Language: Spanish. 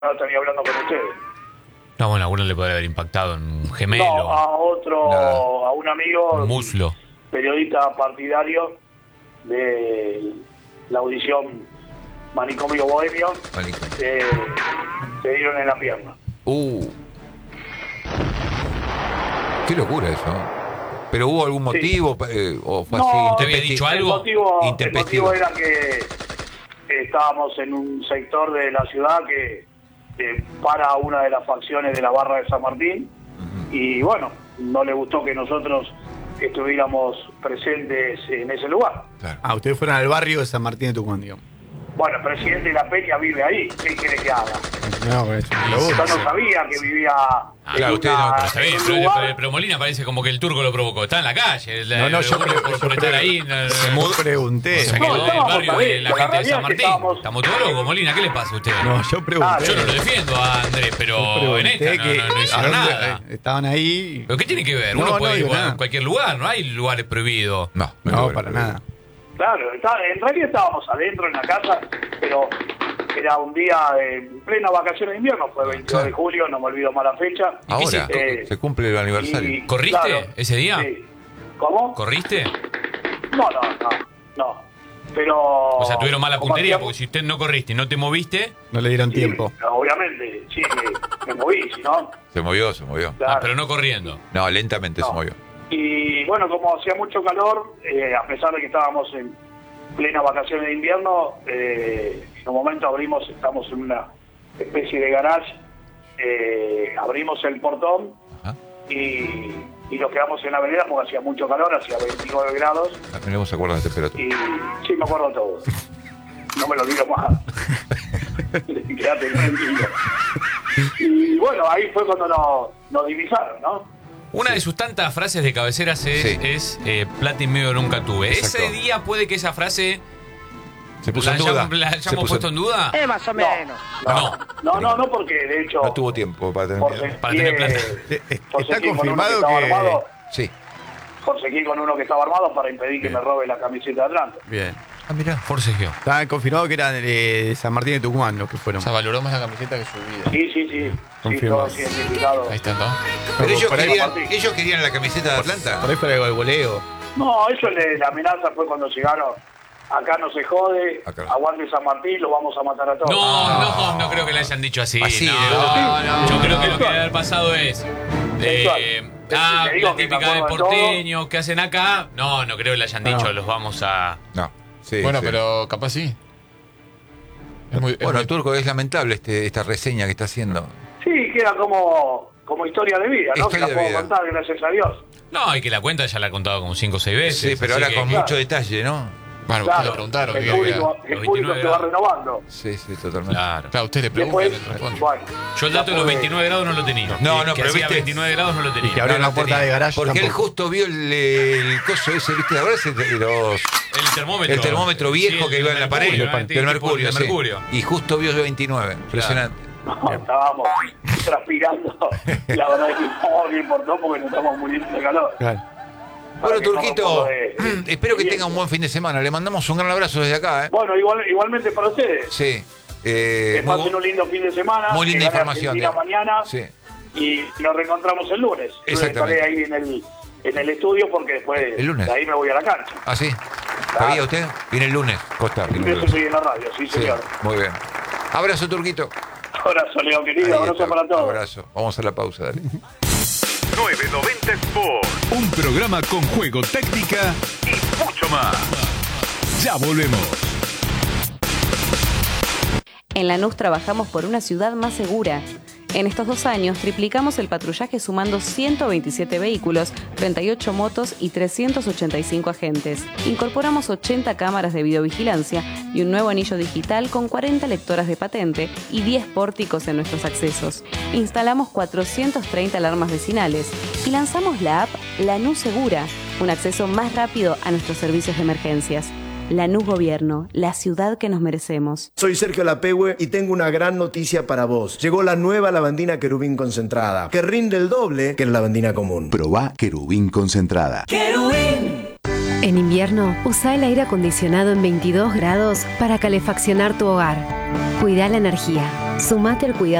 no estaría hablando con ustedes. No, bueno, a uno le puede haber impactado en un gemelo. No, a otro, a un amigo, un muslo. periodista partidario de la audición Manicomio Bohemio, se dieron en la pierna. Qué locura eso. ¿Pero hubo algún motivo? ¿O fue así? ¿Te había dicho algo? El motivo era que estábamos en un sector de la ciudad que para una de las facciones de la barra de San Martín, y bueno, no le gustó que nosotros estuviéramos presentes en ese lugar. Claro. Ustedes fueron al barrio de San Martín de Tucumán, digamos. Bueno, el presidente de la Peña vive ahí. ¿Qué quiere que haga? No, pues, yo no sabía que vivía. Claro, usted no, pero está bien. Pero Molina parece como que el turco lo provocó. Está en la calle. Por estar ahí. Yo pregunté. Se quedó en el barrio de la gente de San Martín. Estamos todos locos, Molina. ¿Qué le pasa a usted? No, yo pregunté. Yo no lo defiendo a Andrés, pero en esta no hicieron nada. Estaban ahí. ¿Pero qué tiene que ver? Uno puede ir a cualquier lugar. No hay lugares prohibidos. No, para nada. Claro, en realidad estábamos adentro en la casa, pero era un día en plena vacaciones de invierno, fue 22 de julio, no me olvido más la fecha. Ahora, se cumple el aniversario. ¿Corriste ese día? Sí. ¿Cómo? ¿Corriste? No. Pero... O sea, tuvieron mala puntería, porque si usted no corriste y no te moviste... No le dieron tiempo. Obviamente, sí, me moví, si no... Se movió. Claro. Pero no corriendo. No, lentamente se movió. Y bueno, como hacía mucho calor, a pesar de que estábamos en plena vacaciones de invierno, en un momento estamos en una especie de garage, abrimos el portón y nos quedamos en la avenida porque hacía mucho calor, hacía 29 grados. No se acuerda de temperatura. Y sí, me acuerdo todo. No me lo digo más. Quédate tranquilo. Y bueno, ahí fue cuando nos divisaron, ¿no? Una de sus tantas frases de cabeceras es plata y medio nunca tuve. Exacto. Ese día puede que esa frase se puso en duda. ¿La hayamos puesto en duda? Más o menos. No, porque de hecho... No tuvo tiempo para tener plata. ¿Está confirmado que...? Sí. Forcejeé con uno que estaba armado para impedir que me robe la camiseta de Atlanta. Bien. Mirá. Forcejeó. Está confirmado que eran de San Martín de Tucumán los que fueron. O sea, valoró más la camiseta que su vida. Sí. Confirmado. Sí, todos identificados. Ahí está, ¿no? Pero ellos querían la camiseta de Atlanta. Por ahí fue el goleo. No, eso la amenaza fue cuando llegaron. Acá no se jode, aguante San Martín, lo vamos a matar a todos. No creo que le hayan dicho así. No. Yo creo que lo que debe haber pasado es... la típica de porteños que hacen acá. No creo que le hayan dicho, los vamos a... No. Sí, bueno, pero capaz sí. Turco, es lamentable esta reseña que está haciendo. Sí, queda como historia de vida, ¿no? Que la puedo contar, gracias a Dios. No, y que la cuenta ya la ha contado como 5 o 6 veces. Sí, pero ahora con mucho detalle, ¿no? Bueno, claro, usted le preguntaron. El público se va renovando. Sí, totalmente. Claro, usted le pregunta y le responde. Bueno, yo el dato de los 29 grados no lo tenía. No, que pero hacía viste 29 grados no lo tenía. Y que abrió la puerta de garaje. Porque tampoco. él justo vio el coso ese, ¿viste? Ahora el termómetro viejo que iba en la pared. El mercurio. Y justo vio el 29. Impresionante. Estábamos transpirando. La verdad es que no me importó porque nos estamos muriendo de calor. Claro. Bueno, Turquito, espero que tenga un buen fin de semana. Le mandamos un gran abrazo desde acá. Bueno, igualmente para ustedes. Sí. Que pasen un lindo fin de semana. Muy linda información. Mañana. Sí. Y nos reencontramos el lunes. Exactamente. Estaré ahí en el estudio porque después ¿El lunes? de ahí me voy a la cancha. ¿Ah, sí? ¿Sabía usted? Viene el lunes, Costa. Eso estoy en la radio, sí, señor. Muy bien. Abrazo, Turquito. Abrazo, Leo, querido. Abrazo para todos. Abrazo. Vamos a la pausa, dale. 990 Sport. Un programa con juego, técnica y mucho más. Ya volvemos. En Lanús trabajamos por una ciudad más segura. En estos 2 años triplicamos el patrullaje sumando 127 vehículos, 38 motos y 385 agentes. Incorporamos 80 cámaras de videovigilancia y un nuevo anillo digital con 40 lectoras de patente y 10 pórticos en nuestros accesos. Instalamos 430 alarmas vecinales y lanzamos la app Lanús Segura, un acceso más rápido a nuestros servicios de emergencias. Lanús Gobierno, la ciudad que nos merecemos. Soy Sergio Lapehue y tengo una gran noticia para vos. Llegó la nueva lavandina Querubín concentrada, que rinde el doble que la lavandina común. Probá Querubín concentrada. ¡Querubín! En invierno, usa el aire acondicionado en 22 grados para calefaccionar tu hogar. Cuida la energía. Sumate al cuidado